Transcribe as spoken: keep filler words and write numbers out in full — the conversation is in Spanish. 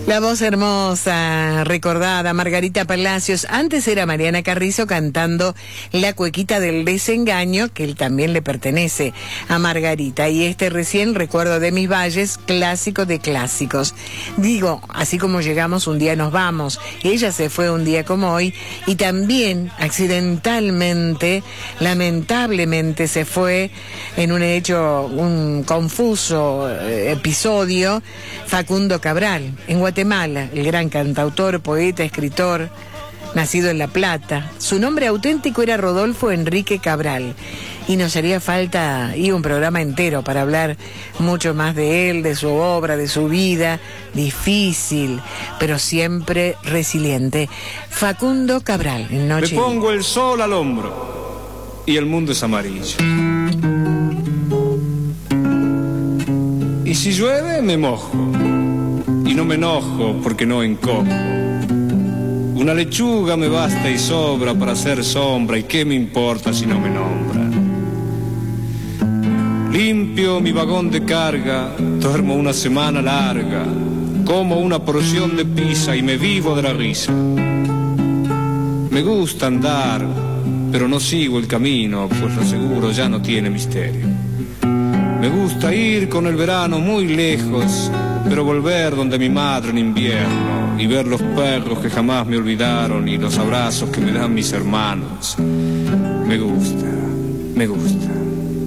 La voz hermosa, recordada, Margarita Palacios. Antes era Mariana Carrizo cantando La Cuequita del Desengaño, que él también le pertenece a Margarita. Y este recién, Recuerdo de mis valles, clásico de clásicos. Digo, así como llegamos, un día nos vamos. Ella se fue un día como hoy y también, accidentalmente, lamentablemente, se fue en un hecho, un confuso eh, episodio, Facundo Cabral, en Guatemala, el gran cantautor, poeta, escritor, nacido en La Plata. Su nombre auténtico era Rodolfo Enrique Cabral, y nos haría falta y un programa entero para hablar mucho más de él, de su obra, de su vida, difícil, pero siempre resiliente. Facundo Cabral, en Noche. Me pongo el sol al hombro y el mundo es amarillo. Y si llueve, me mojo. Y no me enojo porque no encojo. Una lechuga me basta y sobra para hacer sombra. ¿Y qué me importa si no me nombra? Limpio mi vagón de carga, duermo una semana larga, como una porción de pizza y me vivo de la risa. Me gusta andar, pero no sigo el camino, pues lo seguro ya no tiene misterio. Me gusta ir con el verano muy lejos, pero volver donde mi madre en invierno y ver los perros que jamás me olvidaron y los abrazos que me dan mis hermanos. Me gusta, me gusta.